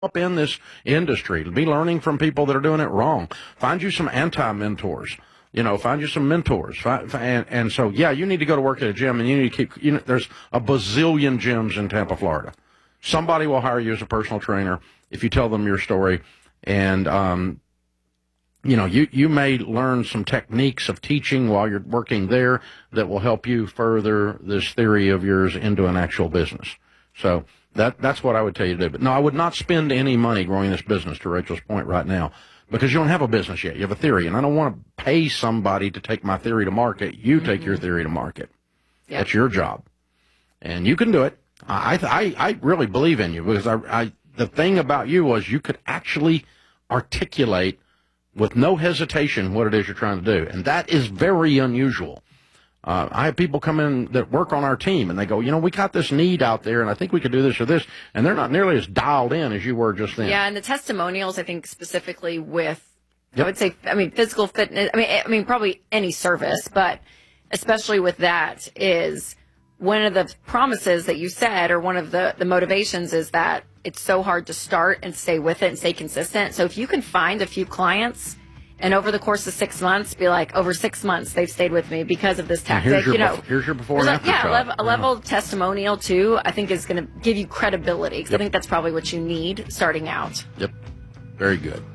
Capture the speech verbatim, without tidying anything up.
up in this industry. Be learning from people that are doing it wrong. Find you some anti-mentors. You know, find you some mentors. Find, and, and so, yeah, you need to go to work at a gym, and you need to keep, you know, there's a bazillion gyms in Tampa, Florida. Somebody will hire you as a personal trainer if you tell them your story. And, um, you know, you, you may learn some techniques of teaching while you're working there that will help you further this theory of yours into an actual business. So that that's what I would tell you to do. But no, I would not spend any money growing this business, to Rachel's point right now, because you don't have a business yet. You have a theory, and I don't want to pay somebody to take my theory to market. You mm-hmm. take your theory to market. Yep. That's your job, and you can do it. I I, I really believe in you, because I, I the thing about you was you could actually articulate with no hesitation what it is you're trying to do, and that is very unusual. Uh, I have people come in that work on our team, and they go, you know, we got this need out there, and I think we could do this or this, and they're not nearly as dialed in as you were just then. Yeah, and the testimonials, I think, specifically with, yep. I would say, I mean, physical fitness, I mean, I mean, probably any service, but especially with that is one of the promises that you said, or one of the, the motivations is that it's so hard to start and stay with it and stay consistent. So if you can find a few clients and over the course of six months, be like, over six months, they've stayed with me because of this tactic. Here's your, you know, bef- here's your before and after Yeah, shot. a level, a yeah. level of testimonial, too, I think is going to give you credibility. Because yep. I think that's probably what you need starting out. Yep. Very good.